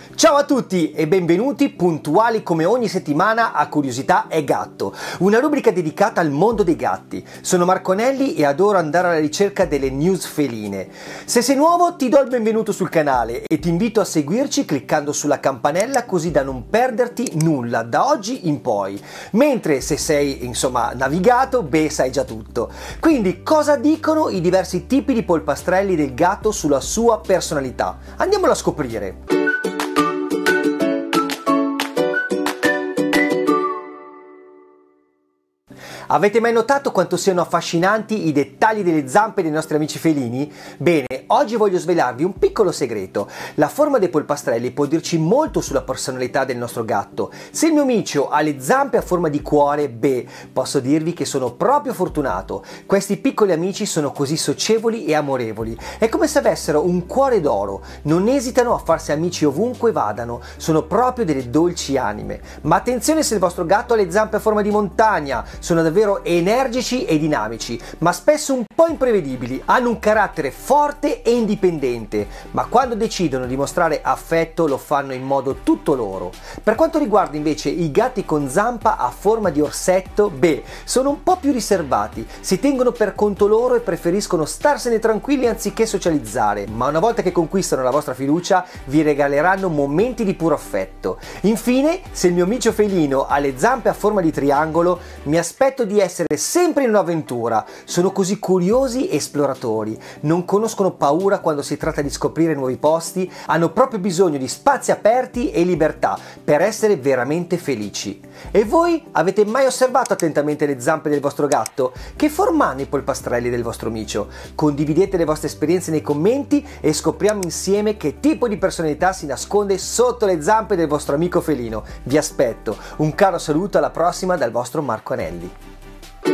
Ciao a tutti e benvenuti puntuali come ogni settimana a Curiosità è Gatto, una rubrica dedicata al mondo dei gatti. Sono Marco Anelli e adoro andare alla ricerca delle news feline. Se sei nuovo ti do il benvenuto sul canale e ti invito a seguirci cliccando sulla campanella così da non perderti nulla da oggi in poi. Mentre se sei navigato, sai già tutto. Quindi cosa dicono i diversi tipi di polpastrelli del gatto sulla sua personalità? Andiamolo a scoprire. Avete mai notato quanto siano affascinanti i dettagli delle zampe dei nostri amici felini? Bene, oggi voglio svelarvi un piccolo segreto. La forma dei polpastrelli può dirci molto sulla personalità del nostro gatto. Se il mio micio ha le zampe a forma di cuore, posso dirvi che sono proprio fortunato. Questi piccoli amici sono così socievoli e amorevoli. È come se avessero un cuore d'oro. Non esitano a farsi amici ovunque vadano. Sono proprio delle dolci anime. Ma attenzione se il vostro gatto ha le zampe a forma di montagna. Sono davvero energici e dinamici, ma spesso un po' imprevedibili. Hanno un carattere forte e indipendente, ma quando decidono di mostrare affetto lo fanno in modo tutto loro. Per quanto riguarda invece i gatti con zampa a forma di orsetto, sono un po' più riservati, si tengono per conto loro e preferiscono starsene tranquilli anziché socializzare, ma una volta che conquistano la vostra fiducia vi regaleranno momenti di puro affetto. Infine, se il mio micio felino ha le zampe a forma di triangolo, mi aspetto di essere sempre in un'avventura. Sono così curiosi e esploratori, non conoscono paura quando si tratta di scoprire nuovi posti, hanno proprio bisogno di spazi aperti e libertà per essere veramente felici. E voi avete mai osservato attentamente le zampe del vostro gatto? Che forma hanno i polpastrelli del vostro micio? Condividete le vostre esperienze nei commenti e scopriamo insieme che tipo di personalità si nasconde sotto le zampe del vostro amico felino. Vi aspetto. Un caro saluto, alla prossima dal vostro Marco Anelli.